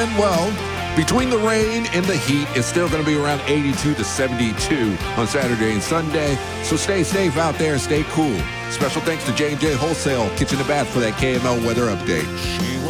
then, well, between the rain and the heat, it's still going to be around 82 to 72 on Saturday and Sunday. So stay safe out there and stay cool. Special thanks to J&J Wholesale Kitchen and Bath for that KML weather update.